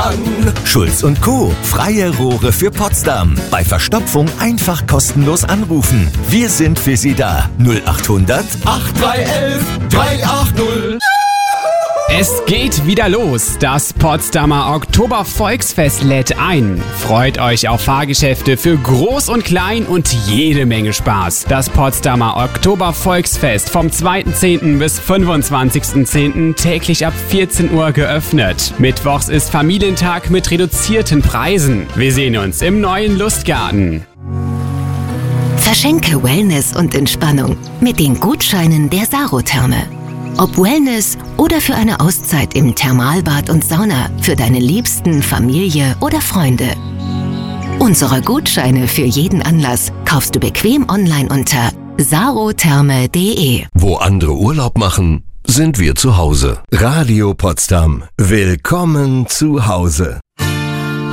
an. Schulz & Co. Freie Rohre für Potsdam. Bei Verstopfung einfach kostenlos anrufen. Wir sind für Sie da. 0800 8311 380. Es geht wieder los. Das Potsdamer Oktobervolksfest lädt ein. Freut euch auf Fahrgeschäfte für Groß und Klein und jede Menge Spaß. Das Potsdamer Oktobervolksfest vom 2.10. bis 25.10. täglich ab 14 Uhr geöffnet. Mittwochs ist Familientag mit reduzierten Preisen. Wir sehen uns im neuen Lustgarten. Verschenke Wellness und Entspannung mit den Gutscheinen der Sarotherme. Ob Wellness oder für eine Auszeit im Thermalbad und Sauna für deine Liebsten, Familie oder Freunde. Unsere Gutscheine für jeden Anlass kaufst du bequem online unter sarotherme.de. Wo andere Urlaub machen, sind wir zu Hause. Radio Potsdam. Willkommen zu Hause.